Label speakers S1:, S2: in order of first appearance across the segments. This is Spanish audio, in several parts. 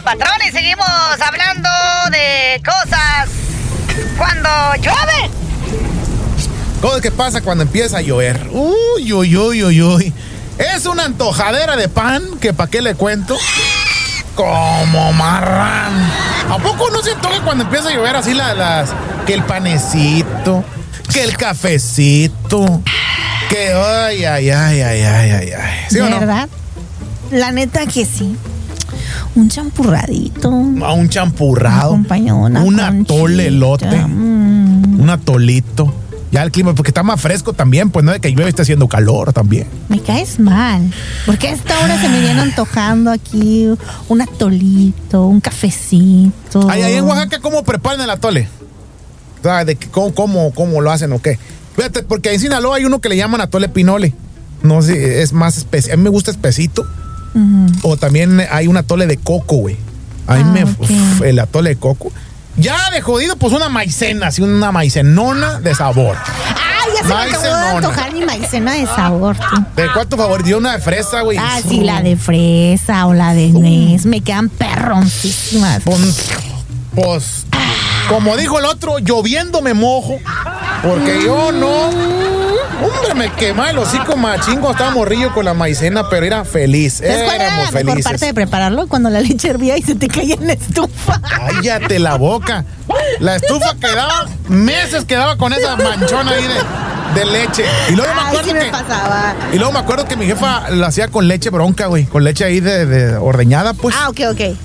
S1: patrón y seguimos hablando de cosas cuando llueve.
S2: Cosas que pasa cuando empieza a llover. Uy. Es una antojadera de pan que pa' qué le cuento. Como marrán. ¿A poco no se antoja cuando empieza a llover así que el panecito, que el cafecito, que ay? ¿Sí o no?
S3: ¿Verdad? La neta que sí. Un champurradito.
S2: Un champurrado. Un atole elote. Un atolito. Ya el clima, porque está más fresco también, pues no de que llueve esté haciendo calor también.
S3: Me caes mal. Porque a esta hora se me viene antojando aquí un atolito, un cafecito.
S2: Ahí en Oaxaca, ¿cómo preparan el atole? O sea, ¿cómo lo hacen o qué? Fíjate, porque en Sinaloa hay uno que le llaman atole pinole. No sé, es más especial. A mí me gusta espesito. O también hay un atole de coco, güey. A mí el atole de coco. Ya de jodido, pues una maicena, así una maicenona de sabor.
S3: ¡Ay, ya se me acabó de antojar mi maicena de sabor, tú!
S2: ¿De cuál tu favorito? Dio una de fresa, güey.
S3: Ah, sí, la de fresa o la de nuez. Me quedan perroncísimas.
S2: Pues, como dijo el otro, lloviendo me mojo. Porque yo no... Hombre, me quemaba el hocico machingo. Estaba morrillo con la maicena, pero era feliz.
S3: ¿Cuál era la mejor parte de prepararlo? Cuando la leche hervía y se te caía en la estufa.
S2: Cállate la boca. La estufa quedaba con esa manchona ahí de leche. Y luego
S3: me
S2: me acuerdo que mi jefa la hacía con leche bronca, güey. Con leche ahí de ordeñada, pues.
S3: Ah, ok.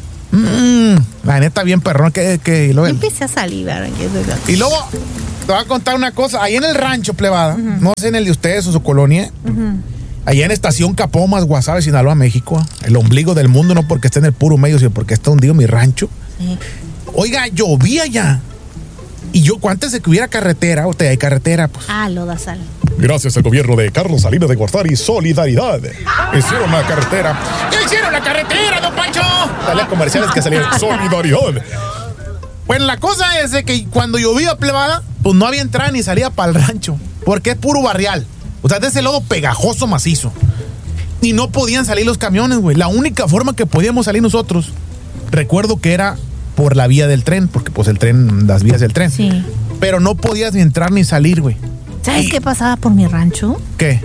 S2: La neta, bien perrón. Y luego
S3: empecé a salivar.
S2: Y luego... Te voy a contar una cosa. Ahí en el rancho, plebada, no sé en el de ustedes o su colonia, allá en Estación Capomas, Guasave, Sinaloa, México, el ombligo del mundo, no porque esté en el puro medio, sino porque está hundido mi rancho. Sí. Oiga, llovía ya. Y yo, antes de que hubiera carretera, hay carretera, pues.
S3: Lodazal.
S4: Gracias al gobierno de Carlos Salinas de Gortari, Solidaridad. Hicieron la carretera.
S2: ¿Qué hicieron la carretera, don Pancho?
S4: Dale a comerciales que salieron. Solidaridad.
S2: Pues la cosa es de que cuando llovía, plebada, pues no había entrada ni salida para el rancho, porque es puro barrial. O sea, de ese lodo pegajoso, macizo. Y no podían salir los camiones, güey. La única forma que podíamos salir nosotros, recuerdo que era por la vía del tren, porque pues el tren, las vías del tren.
S3: Sí.
S2: Pero no podías ni entrar ni salir, güey.
S3: ¿Sabes qué pasaba por mi rancho?
S2: ¿Qué?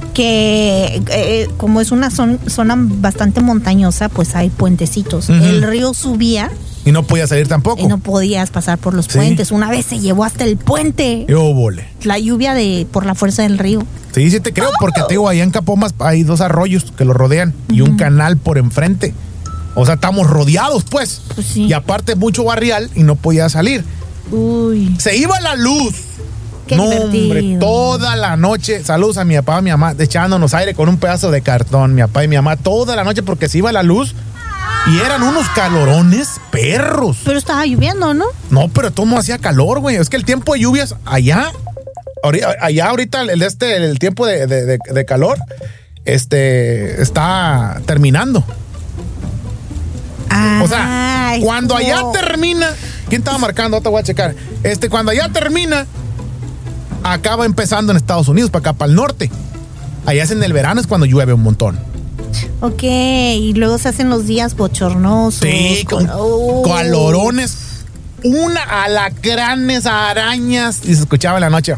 S3: Que como es una zona bastante montañosa, pues hay puentecitos. El río subía.
S2: Y no podías salir tampoco.
S3: Y no podías pasar por los puentes. Una vez se llevó hasta el puente. La lluvia por la fuerza del río.
S2: Sí te creo, porque te digo, allá en Capomas hay 2 arroyos que lo rodean y un canal por enfrente. O sea, estamos rodeados, pues.
S3: Sí.
S2: Y aparte mucho barrial y no podía salir.
S3: Uy.
S2: Se iba la luz.
S3: Qué divertido.
S2: Hombre, toda la noche. Saludos a mi papá y mi mamá, echándonos aire con un pedazo de cartón. Mi papá y mi mamá toda la noche porque se iba la luz. Y eran unos calorones perros.
S3: Pero estaba lloviendo, ¿no?
S2: No, pero todo no hacía calor, güey. Es que el tiempo de lluvias allá ahorita el tiempo de calor está terminando. O sea, cuando allá termina, ¿quién estaba marcando? Te voy a checar. Cuando allá termina, acaba empezando en Estados Unidos, para acá, para el norte. Allá es en el verano, es cuando llueve un montón.
S3: Ok, y luego se hacen los días bochornosos.
S2: Sí, con calorones, alacranes, arañas, y se escuchaba en la noche.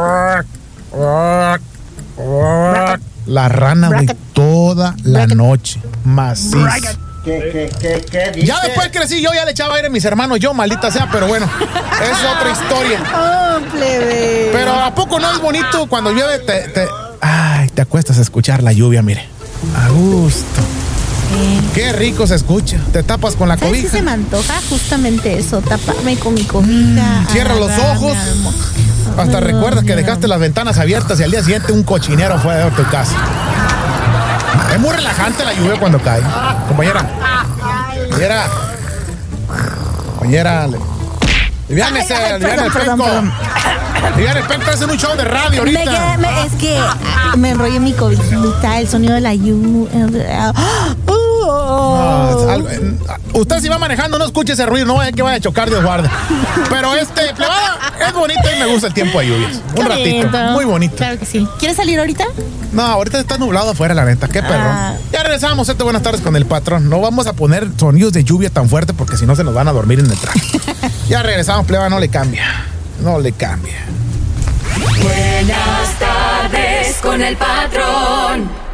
S2: La rana, güey, toda la noche, macizo.
S5: ¿Qué
S2: ya después crecí, yo ya le echaba aire a mis hermanos, yo, maldita sea, pero bueno, es otra historia.
S3: Oh, plebe.
S2: Pero ¿a poco no es bonito cuando llueve? Te acuestas a escuchar la lluvia, mire. A gusto. Qué rico se escucha. Te tapas con la cobija.
S3: ¿Sabes qué se me antoja? Justamente eso, taparme con mi cobija.
S2: Cierra los ojos. Hasta recuerdas que dejaste las ventanas abiertas y al día siguiente un cochinero fue de tu casa. Es muy relajante la lluvia cuando cae. Compañera. Liviane el penco. Liviane el penco, es un show de radio ahorita.
S3: Es que me enrollé mi cobijita, el sonido de la lluvia.
S2: Usted si va manejando, no escuche ese ruido, no vaya que vaya a chocar, Dios guarde. Pero plebada, es bonito y me gusta el tiempo de lluvias. Un ratito, muy bonito.
S3: Claro que sí. ¿Quieres salir ahorita?
S2: No, ahorita está nublado afuera, la neta. Qué perro. Ya regresamos, buenas tardes con el patrón. No vamos a poner sonidos de lluvia tan fuerte porque si no se nos van a dormir en el traje. Ya regresamos, plebada, no le cambia. No le cambia.
S5: Buenas tardes con el patrón.